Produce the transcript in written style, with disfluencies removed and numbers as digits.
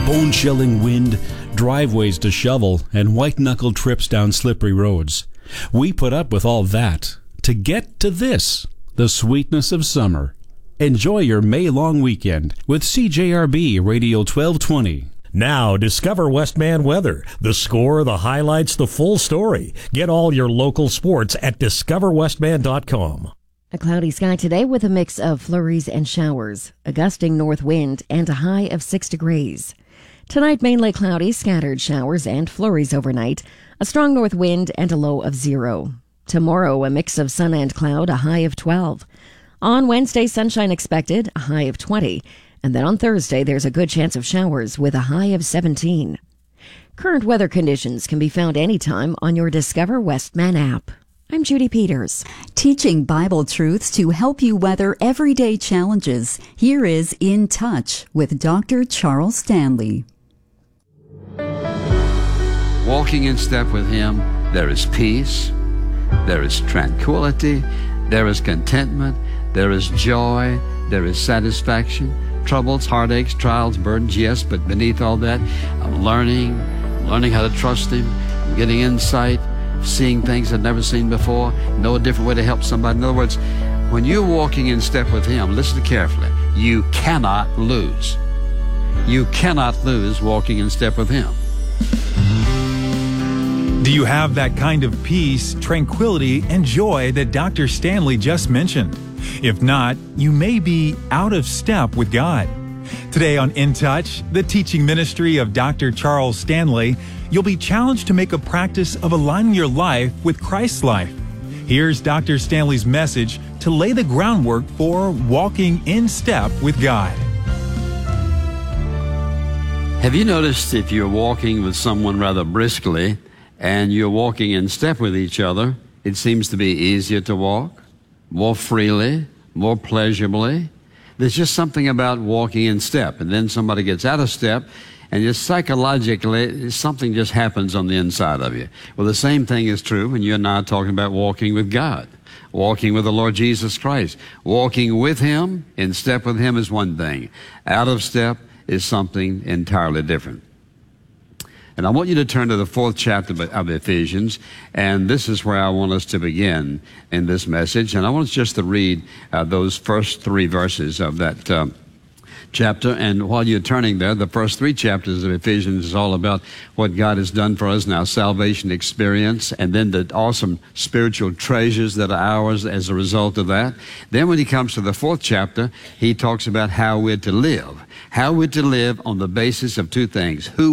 bone-chilling wind, driveways to shovel, and white-knuckle trips down slippery roads. We put up with all that to get to this, the sweetness of summer. Enjoy your May-long weekend with CJRB Radio 1220. Now, discover Westman weather. The score, the highlights, the full story. Get all your local sports at discoverwestman.com. A cloudy sky today with a mix of flurries and showers, a gusting north wind, and a high of 6 degrees. Tonight, mainly cloudy, scattered showers and flurries overnight, a strong north wind, and a low of 0. Tomorrow, a mix of sun and cloud, a high of 12. On Wednesday, sunshine expected, a high of 20. And then on Thursday, there's a good chance of showers with a high of 17. Current weather conditions can be found anytime on your Discover Westman app. I'm Judy Peters. Teaching Bible truths to help you weather everyday challenges. Here is In Touch with Dr. Charles Stanley. Walking in step with Him, there is peace, there is tranquility, there is contentment, there is joy, there is satisfaction. Troubles, heartaches, trials, burdens, yes, but beneath all that, I'm learning how to trust Him, I'm getting insight, seeing things I've never seen before, know a different way to help somebody. In other words, when you're walking in step with Him, listen carefully, you cannot lose. You cannot lose walking in step with Him. Do you have that kind of peace, tranquility, and joy that Dr. Stanley just mentioned? If not, you may be out of step with God. Today on In Touch, the teaching ministry of Dr. Charles Stanley, you'll be challenged to make a practice of aligning your life with Christ's life. Here's Dr. Stanley's message to lay the groundwork for walking in step with God. Have you noticed if you're walking with someone rather briskly and you're walking in step with each other, it seems to be easier to walk, more freely, more pleasurably? There's just something about walking in step, and then somebody gets out of step, and just psychologically, something just happens on the inside of you. Well, the same thing is true when you and I are talking about walking with God, walking with the Lord Jesus Christ. Walking with Him, in step with Him is one thing. Out of step is something entirely different. And I want you to turn to the 4th chapter of Ephesians, and this is where I want us to begin in this message. And I want us just to read those first 3 verses of that chapter. And while you're turning there, the first 3 chapters of Ephesians is all about what God has done for us in our salvation experience, and then the awesome spiritual treasures that are ours as a result of that. Then when he comes to the 4th chapter, he talks about how we're to live. How we're to live on the basis of 2 things: who